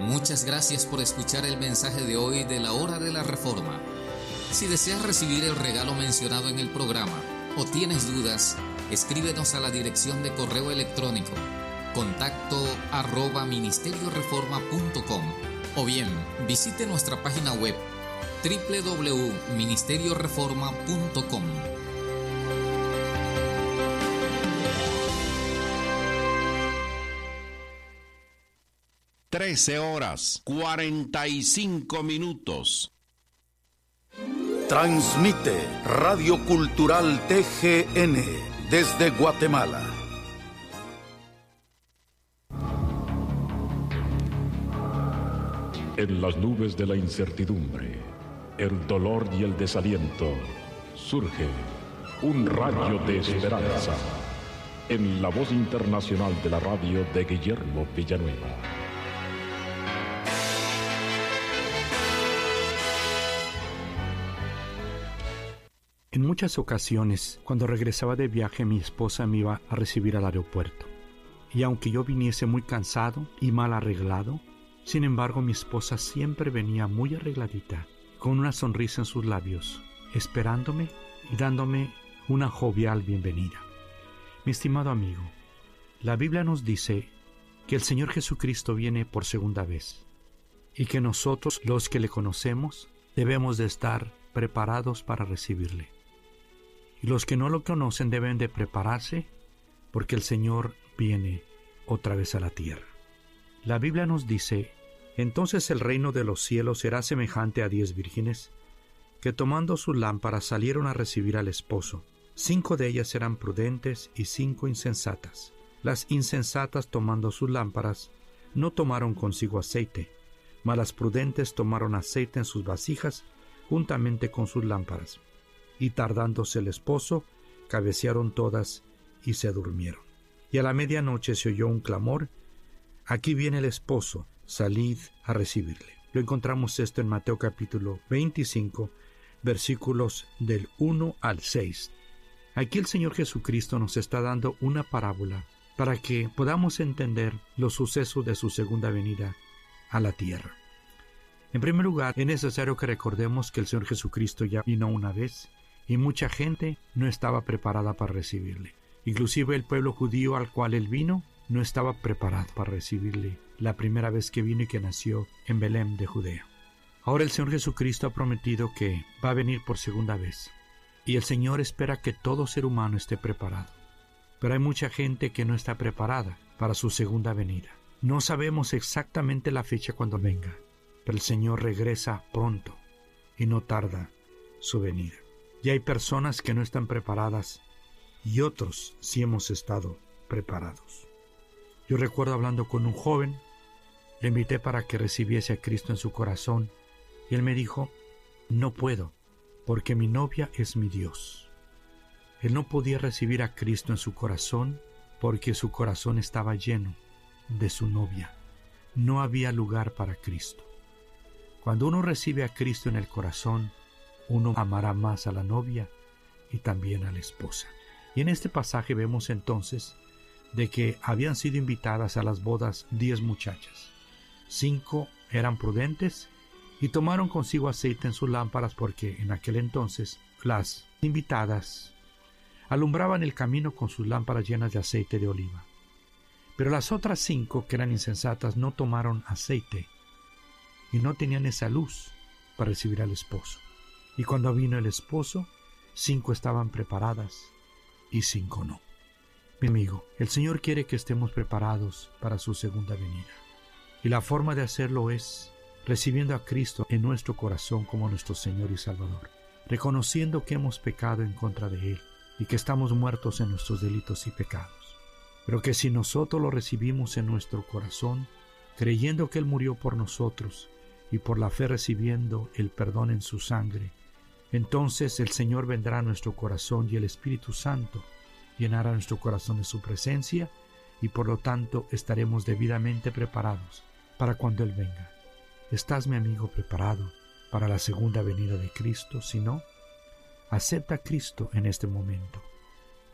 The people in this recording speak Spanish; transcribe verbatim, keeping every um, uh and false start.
Muchas gracias por escuchar el mensaje de hoy de la Hora de la Reforma. Si deseas recibir el regalo mencionado en el programa o tienes dudas, escríbenos a la dirección de correo electrónico contacto arroba ministerio reforma punto com o bien visite nuestra página web doble u doble u doble u punto ministerio reforma punto com. Trece horas cuarenta y cinco minutos. Transmite Radio Cultural T G N desde Guatemala. En las nubes de la incertidumbre, el dolor y el desaliento, surge un rayo de esperanza en la voz internacional de la radio de Guillermo Villanueva. En muchas ocasiones, cuando regresaba de viaje, mi esposa me iba a recibir al aeropuerto. Y aunque yo viniese muy cansado y mal arreglado, sin embargo mi esposa siempre venía muy arregladita, con una sonrisa en sus labios, esperándome y dándome una jovial bienvenida. Mi estimado amigo, la Biblia nos dice que el Señor Jesucristo viene por segunda vez y que nosotros, los que le conocemos, debemos de estar preparados para recibirle. Y los que no lo conocen deben de prepararse porque el Señor viene otra vez a la tierra. La Biblia nos dice: entonces el reino de los cielos será semejante a diez vírgenes que tomando sus lámparas salieron a recibir al esposo. Cinco de ellas eran prudentes y cinco insensatas. Las insensatas, tomando sus lámparas, no tomaron consigo aceite, mas las prudentes tomaron aceite en sus vasijas juntamente con sus lámparas. Y tardándose el esposo, cabecearon todas y se durmieron. Y a la medianoche se oyó un clamor: aquí viene el esposo, salid a recibirle. Lo encontramos esto en Mateo capítulo veinticinco, versículos del uno al seis. Aquí el Señor Jesucristo nos está dando una parábola para que podamos entender los sucesos de su segunda venida a la tierra. En primer lugar, es necesario que recordemos que el Señor Jesucristo ya vino una vez y mucha gente no estaba preparada para recibirle. Inclusive el pueblo judío al cual él vino no estaba preparado para recibirle la primera vez que vino y que nació en Belén de Judea. Ahora el Señor Jesucristo ha prometido que va a venir por segunda vez y el Señor espera que todo ser humano esté preparado. Pero hay mucha gente que no está preparada para su segunda venida. No sabemos exactamente la fecha cuando venga, pero el Señor regresa pronto y no tarda su venida. Y hay personas que no están preparadas y otros sí hemos estado preparados. Yo recuerdo hablando con un joven, le invité para que recibiese a Cristo en su corazón y él me dijo: no puedo, porque mi novia es mi Dios. Él no podía recibir a Cristo en su corazón porque su corazón estaba lleno de su novia. No había lugar para Cristo. Cuando uno recibe a Cristo en el corazón, uno amará más a la novia y también a la esposa. Y en este pasaje vemos entonces de que habían sido invitadas a las bodas diez muchachas. Cinco eran prudentes y tomaron consigo aceite en sus lámparas porque en aquel entonces las invitadas alumbraban el camino con sus lámparas llenas de aceite de oliva. Pero las otras cinco, que eran insensatas, no tomaron aceite y no tenían esa luz para recibir al esposo. Y cuando vino el esposo, cinco estaban preparadas y cinco no. Mi amigo, el Señor quiere que estemos preparados para su segunda venida. Y la forma de hacerlo es recibiendo a Cristo en nuestro corazón como nuestro Señor y Salvador, reconociendo que hemos pecado en contra de Él y que estamos muertos en nuestros delitos y pecados. Pero que si nosotros lo recibimos en nuestro corazón, creyendo que Él murió por nosotros y por la fe recibiendo el perdón en su sangre, entonces el Señor vendrá a nuestro corazón y el Espíritu Santo llenará nuestro corazón de su presencia y por lo tanto estaremos debidamente preparados para cuando Él venga. ¿Estás, mi amigo, preparado para la segunda venida de Cristo? Si no, acepta a Cristo en este momento